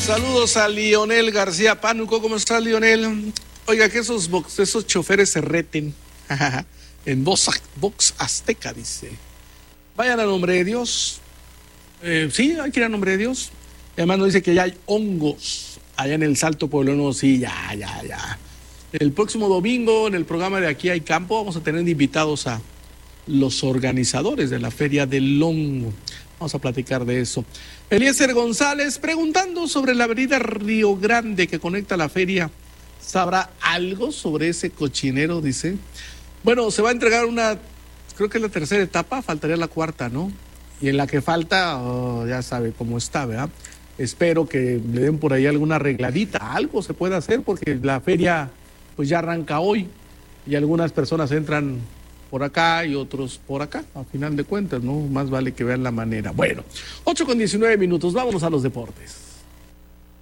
Saludos a Lionel García Pánuco. ¿Cómo estás, Lionel? Oiga, que esos choferes se reten. En Box Azteca, dice. Vayan a nombre de Dios. Sí, hay que ir a nombre de Dios. Y además nos dice que ya hay hongos allá en el Salto Pueblo. Sí, ya. El próximo domingo, en el programa de Aquí hay Campo, vamos a tener invitados a los organizadores de la Feria del Hongo. Vamos a platicar de eso. Eliezer González preguntando sobre la avenida Río Grande que conecta la feria. ¿Sabrá algo sobre ese cochinero? Dice. Bueno, se va a entregar creo que es la tercera etapa, faltaría la cuarta, ¿no? Y en la que falta, ya sabe cómo está, ¿verdad? Espero que le den por ahí alguna arregladita, algo se puede hacer porque la feria pues ya arranca hoy y algunas personas entran por acá y otros por acá, a final de cuentas, ¿no? Más vale que vean la manera. Bueno, 8:19, vámonos a los deportes.